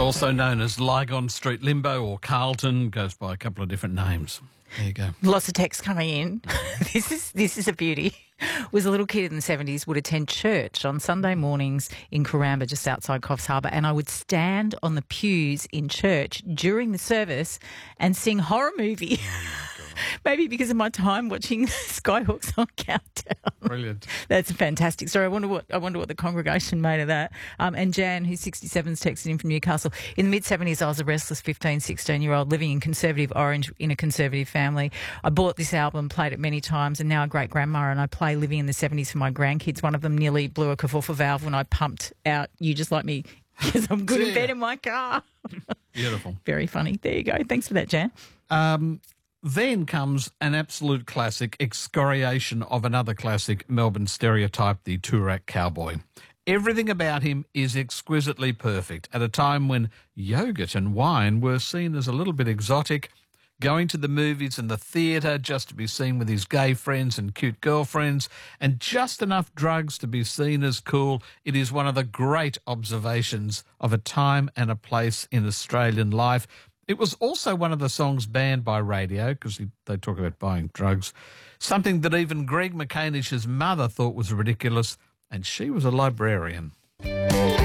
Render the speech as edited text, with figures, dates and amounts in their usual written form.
Also known as Lygon Street Limbo or Carlton, goes by a couple of different names. There you go. Lots of texts coming in. This is a beauty. Was a little kid in the 70s, would attend church on Sunday mornings in Karamba, just outside Coffs Harbour, and I would stand on the pews in church during the service and sing horror movie. Maybe because of my time watching Skyhawk Song Countdown. Brilliant. That's a fantastic story. I wonder what the congregation made of that. And Jan, who's 67, is texting in from Newcastle. In the mid-70s, I was a restless 15, 16-year-old living in conservative Orange in a conservative family. I bought this album, played it many times, and now a great-grandma, and I play Living in the 70s for my grandkids. One of them nearly blew a Kafuffa valve when I pumped out You Just Like Me because I'm good in bed in my car. Beautiful. Very funny. There you go. Thanks for that, Jan. Then comes an absolute classic, excoriation of another classic Melbourne stereotype, the Toorak cowboy. Everything about him is exquisitely perfect at a time when yogurt and wine were seen as a little bit exotic, going to the movies and the theatre just to be seen with his gay friends and cute girlfriends, and just enough drugs to be seen as cool. It is one of the great observations of a time and a place in Australian life. It was also one of the songs banned by radio because they talk about buying drugs, something that even Greg McCanish's mother thought was ridiculous, and she was a librarian.